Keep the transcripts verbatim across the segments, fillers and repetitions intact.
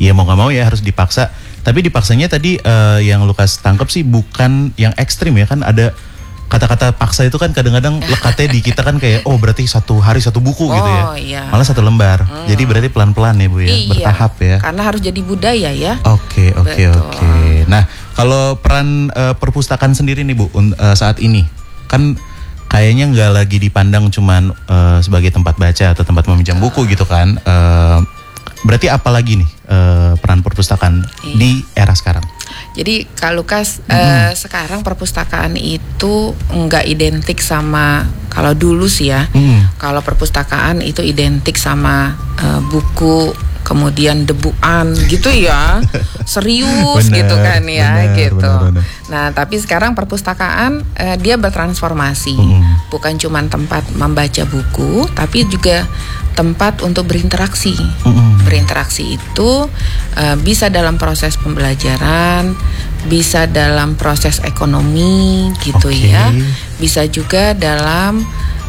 ya mau nggak mau ya harus dipaksa. Tapi dipaksanya tadi uh, yang Lukas tangkap sih bukan yang ekstrim ya, kan ada kata-kata paksa itu kan kadang-kadang lekatnya di kita kan kayak oh berarti satu hari satu buku oh, gitu ya, iya. malah satu lembar. Hmm. Jadi berarti pelan-pelan ya Bu ya, iya, bertahap ya. Karena harus jadi budaya ya. Oke oke oke. Nah kalau peran uh, perpustakaan sendiri nih Bu uh, saat ini kan kayaknya nggak lagi dipandang cuman uh, sebagai tempat baca atau tempat meminjam buku gitu kan. Uh, berarti apa lagi nih uh, peran perpustakaan iya. di era sekarang? Jadi Kak Lukas, hmm. uh, sekarang perpustakaan itu nggak identik sama kalau dulu sih ya. Hmm. Kalau perpustakaan itu identik sama uh, buku, kemudian debuan gitu ya, serius bener, gitu kan ya, bener, gitu. Bener, bener. Nah tapi sekarang perpustakaan uh, dia bertransformasi, hmm. bukan cuma tempat membaca buku, tapi juga tempat untuk berinteraksi. Mm-hmm. Berinteraksi itu uh, bisa dalam proses pembelajaran, bisa dalam proses ekonomi gitu okay. ya, bisa juga dalam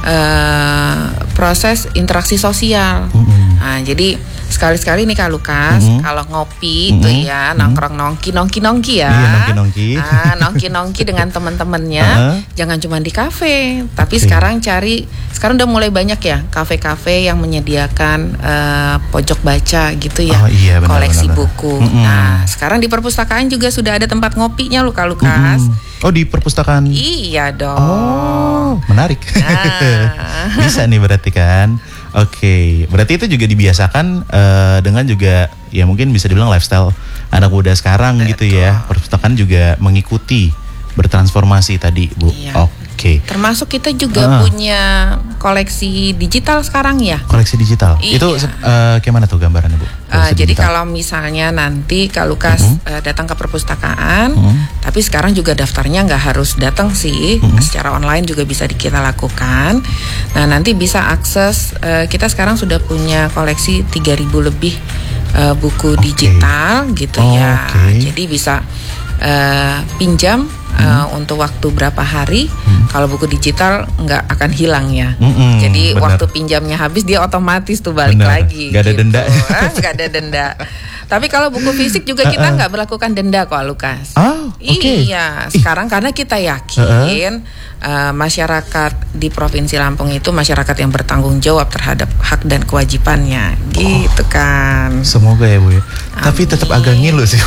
uh, proses interaksi sosial. Mm-hmm. Nah, jadi sekali-sekali nih Kak Lukas, mm-hmm. kalau ngopi mm-hmm. tuh ya nongkrong nongki nongki nongki ya, iya, nongki nongki, ah, nongki nongki dengan teman-temannya, uh-huh. jangan cuma di kafe, tapi okay. sekarang cari, sekarang udah mulai banyak ya kafe-kafe yang menyediakan uh, pojok baca gitu ya, oh, iya, benar, koleksi benar, buku. Mm-hmm. Nah sekarang di perpustakaan juga sudah ada tempat ngopinya loh Kak Lukas. Mm-hmm. Oh di perpustakaan? Iya dong. Oh menarik. Nah. Bisa nih berarti kan. Oke, okay. Berarti itu juga dibiasakan uh, dengan juga ya mungkin bisa dibilang lifestyle anak muda sekarang. Betul. Gitu ya. Perpustakaan juga mengikuti bertransformasi tadi Bu. Iya. Oke. Okay. Termasuk kita juga uh. punya koleksi digital sekarang ya. Koleksi digital. Iya. Itu uh, kayak mana tuh gambarannya Bu? Uh, jadi kalau misalnya nanti Kak Lukas uh-huh. uh, datang ke perpustakaan, uh-huh. tapi sekarang juga daftarnya nggak harus datang sih, uh-huh. secara online juga bisa kita lakukan. Nah nanti bisa akses, uh, kita sekarang sudah punya koleksi tiga ribu lebih uh, buku okay. digital gitu oh, ya. Okay. Jadi bisa uh, pinjam uh, hmm. untuk waktu berapa hari. Hmm. Kalau buku digital nggak akan hilang ya. Hmm, jadi bener. Waktu pinjamnya habis dia otomatis tuh balik bener. Lagi. Gak ada gitu. denda. Gak ada denda. Tapi kalau buku fisik juga kita nggak berlakukan denda kok Lukas. Oh, okay. Iya. Sekarang karena kita yakin uh, masyarakat di Provinsi Lampung itu masyarakat yang bertanggung jawab terhadap hak dan kewajibannya, gitu oh, kan. Semoga ya Bu ya. Amin. Tapi tetap agak ngilu sih.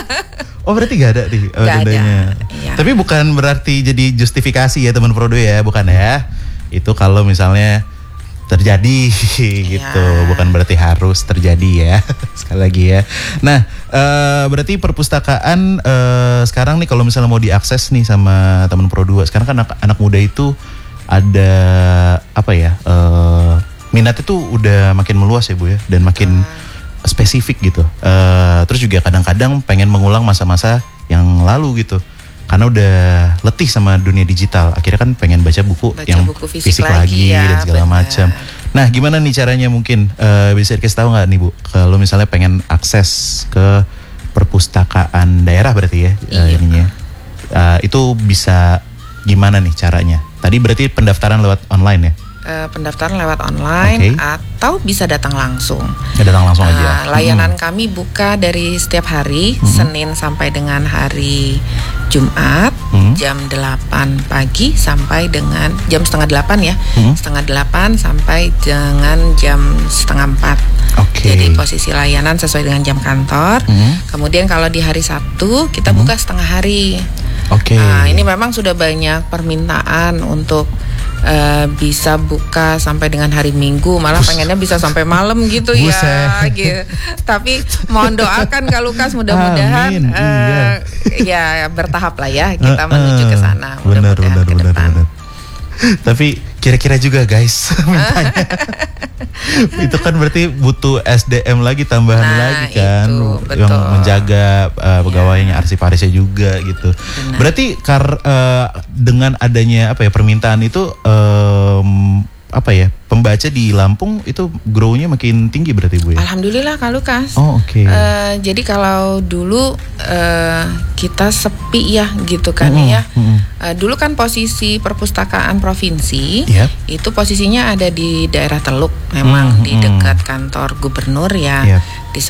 Oh berarti gak ada nih oh, dendanya. Iya. Tapi bukan berarti jadi justifikasi ya teman Prodo ya, bukan ya. Itu kalau misalnya terjadi gitu, iya. bukan berarti harus terjadi ya. Sekali lagi ya. Nah, uh, berarti perpustakaan uh, sekarang nih kalau misalnya mau diakses nih sama teman Pro dua, sekarang kan anak, anak muda itu ada apa ya? Uh, minatnya tuh udah makin meluas ya Bu ya, dan makin hmm. spesifik gitu. Uh, terus juga kadang-kadang pengen mengulang masa-masa yang lalu gitu. Karena udah letih sama dunia digital, akhirnya kan pengen baca buku baca yang buku fisik, fisik lagi ya, dan segala macam. Nah, gimana nih caranya mungkin uh, bisa dikasih tahu nggak nih Bu, kalau misalnya pengen akses ke perpustakaan daerah berarti ya, iya. uh, ininya, uh, itu bisa gimana nih caranya? Tadi berarti pendaftaran lewat online ya? Uh, pendaftaran lewat online okay. atau bisa datang langsung. Ya, datang langsung uh, aja. Layanan hmm. kami buka dari setiap hari, hmm. Senin sampai dengan hari Jumat, hmm. jam delapan pagi sampai dengan jam setengah delapan ya, hmm. setengah delapan sampai dengan jam setengah empat. Okay. Jadi posisi layanan sesuai dengan jam kantor. Hmm. Kemudian kalau di hari Sabtu kita hmm. buka setengah hari. Oke. Okay. Nah, ini memang sudah banyak permintaan untuk Uh, bisa buka sampai dengan hari Minggu, malah Bus. pengennya bisa sampai malam gitu ya. Gitu. Tapi mohon doakan Kak Lukas, mudah-mudahan uh, iya. ya bertahap lah ya kita uh, uh, menuju ke sana. Mudah-mudahan ke depan. Benar. Tapi kira-kira juga guys mintanya. Itu kan berarti butuh S D M lagi, tambahan nah, lagi kan itu, yang menjaga uh, pegawainya, yeah. arsiparisnya juga gitu. Benar. Berarti kar uh, dengan adanya apa ya permintaan itu um, apa ya pembaca di Lampung itu grow-nya makin tinggi berarti Bu ya? Alhamdulillah Kak Lukas. Oh oke. Okay. Uh, jadi kalau dulu uh, kita sepi ya gitu kan mm-hmm. ya. Mm-hmm. Uh, dulu kan posisi perpustakaan provinsi yep. itu posisinya ada di daerah Teluk, memang mm-hmm. di dekat kantor gubernur ya. Yep.